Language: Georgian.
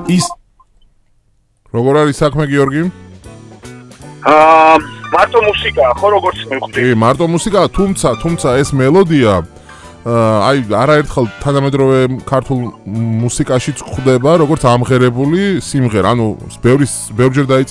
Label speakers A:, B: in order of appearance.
A: ის როგორ არის საქმე გიორგი?
B: მარტო მუსიკაა, ხო როგორც მივხვდი.
A: კი, მარტო მუსიკაა, თუმცა ეს მელოდია აი არაერთხელ თანამედროვე ქართულ მუსიკაშიც გვხვდება როგორც ამღერებული სიმღერა. ანუ ბევრჯერ დაიწერა